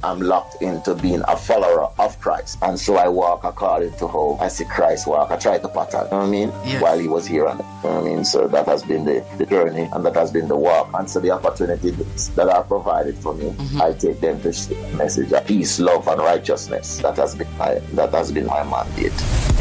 I'm locked into being a follower of Christ. And so I walk according to how I see Christ walk. I try to pattern, you know what I mean? Yes. While he was here, you know what I mean? So that has been the journey, and that has been the walk. And so the opportunities that are provided for me, I take them to share the message of peace, love, and righteousness. That has been my mandate.